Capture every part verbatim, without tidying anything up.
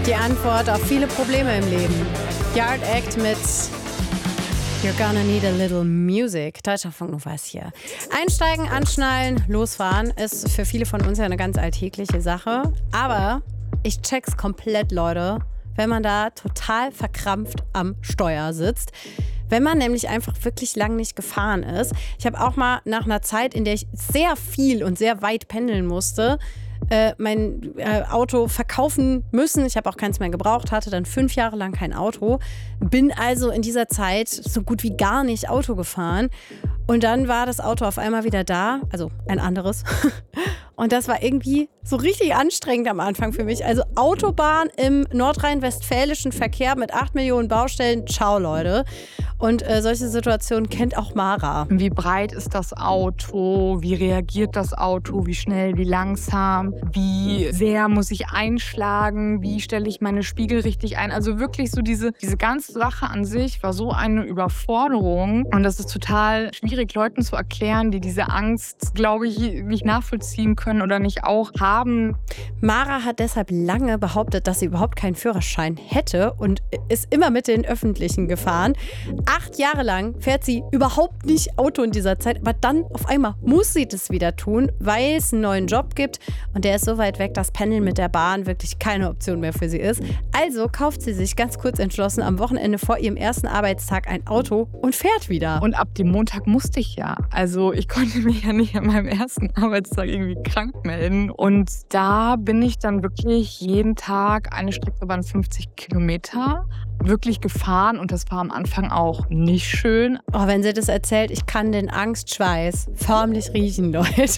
Die Antwort auf viele Probleme im Leben. Yard Act mit You're Gonna Need a Little Music. Deutschlandfunk Nova ist hier. Einsteigen, anschnallen, losfahren ist für viele von uns ja eine ganz alltägliche Sache. Aber ich check's komplett, Leute, wenn man da total verkrampft am Steuer sitzt. Wenn man nämlich einfach wirklich lang nicht gefahren ist. Ich habe auch mal nach einer Zeit, in der ich sehr viel und sehr weit pendeln musste, äh, mein äh, Auto verkaufen müssen. Ich habe auch keins mehr gebraucht, hatte dann fünf Jahre lang kein Auto. Bin also in dieser Zeit so gut wie gar nicht Auto gefahren. Und dann war das Auto auf einmal wieder da, also ein anderes. Und das war irgendwie so richtig anstrengend am Anfang für mich. Also Autobahn im nordrhein-westfälischen Verkehr mit acht Millionen Baustellen. Ciao, Leute. Und äh, solche Situationen kennt auch Mara. Wie breit ist das Auto? Wie reagiert das Auto? Wie schnell, wie langsam? Wie sehr muss ich einschlagen? Wie stelle ich meine Spiegel richtig ein? Also wirklich so diese, diese ganze Sache an sich war so eine Überforderung. Und das ist total schwierig, Leuten zu erklären, die diese Angst, glaube ich, nicht nachvollziehen können oder nicht auch haben. Mara hat deshalb lange behauptet, dass sie überhaupt keinen Führerschein hätte und ist immer mit den Öffentlichen gefahren. Acht Jahre lang fährt sie überhaupt nicht Auto in dieser Zeit, aber dann auf einmal muss sie das wieder tun, weil es einen neuen Job gibt und der ist so weit weg, dass Pendeln mit der Bahn wirklich keine Option mehr für sie ist. Also kauft sie sich ganz kurz entschlossen am Wochenende vor ihrem ersten Arbeitstag ein Auto und fährt wieder. Und ab dem Montag musste ich ja. Also ich konnte mich ja nicht an meinem ersten Arbeitstag irgendwie krank melden. Und da bin ich dann wirklich jeden Tag, eine Strecke waren fünfzig Kilometer, wirklich gefahren. Und das war am Anfang auch nicht schön. Oh, wenn sie das erzählt, ich kann den Angstschweiß förmlich riechen, Leute.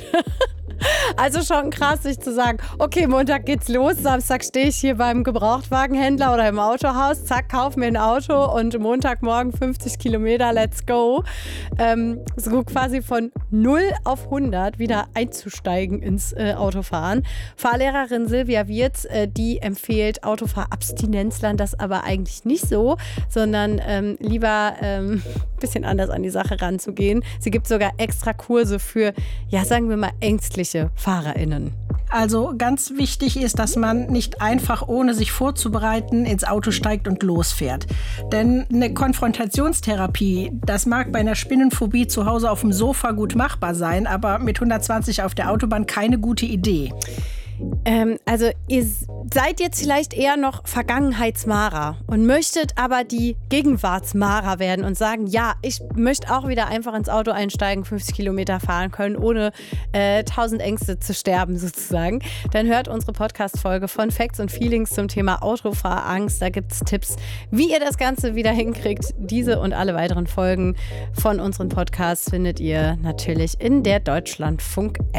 Also schon krass, sich zu sagen, okay, Montag geht's los, Samstag stehe ich hier beim Gebrauchtwagenhändler oder im Autohaus, zack, kauf mir ein Auto und Montagmorgen fünfzig Kilometer, let's go. Ähm, so quasi von null auf hundert wieder einzusteigen ins äh, Autofahren. Fahrlehrerin Silvia Wirz, äh, die empfiehlt Autofahrabstinenzlern das aber eigentlich nicht so, sondern ähm, lieber ein ähm, bisschen anders an die Sache ranzugehen. Sie gibt sogar extra Kurse für, ja, sagen wir mal, ängstliche FahrerInnen. Also ganz wichtig ist, dass man nicht einfach, ohne sich vorzubereiten, ins Auto steigt und losfährt. Denn eine Konfrontationstherapie, das mag bei einer Spinnenphobie zu Hause auf dem Sofa gut machbar sein, aber mit hundertzwanzig auf der Autobahn keine gute Idee. Ähm, also ihr seid jetzt vielleicht eher noch Vergangenheits-Mara und möchtet aber die Gegenwarts-Mara werden und sagen, ja, ich möchte auch wieder einfach ins Auto einsteigen, fünfzig Kilometer fahren können, ohne äh, tausend Ängste zu sterben sozusagen. Dann hört unsere Podcast-Folge von Facts und Feelings zum Thema Autofahrangst. Da gibt es Tipps, wie ihr das Ganze wieder hinkriegt. Diese und alle weiteren Folgen von unseren Podcasts findet ihr natürlich in der Deutschlandfunk-App.